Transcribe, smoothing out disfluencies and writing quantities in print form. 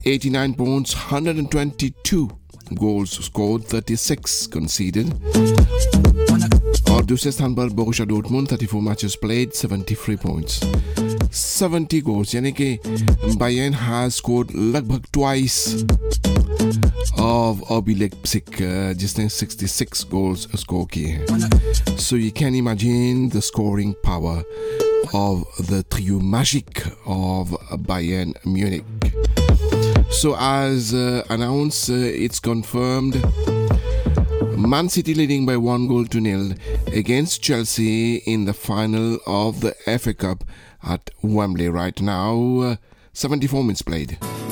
89 points, 122 goals scored, 36 conceded. और दूसरे स्थान पर Borussia Dortmund 34 matches played, 73 points, 70 goals, यानी कि Bayern has scored लगभग twice of RB Leipzig, जिसने 66 goals score किए हैं. So you can imagine the scoring power of the trio magique of Bayern Munich. So as announced, it's confirmed. Man City leading by 1-0 against Chelsea in the final of the FA Cup at Wembley right now. 74 minutes played.